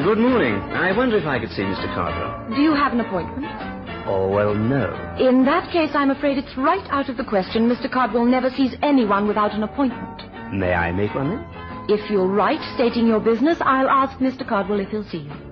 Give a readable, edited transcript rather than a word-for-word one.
Good morning. I wonder if I could see Mr. Cardwell. Do you have an appointment? Oh, well, no. In that case, I'm afraid it's right out of the question. Mr. Cardwell never sees anyone without an appointment. May I make one then? If you'll write stating your business, I'll ask Mr. Cardwell if he'll see you.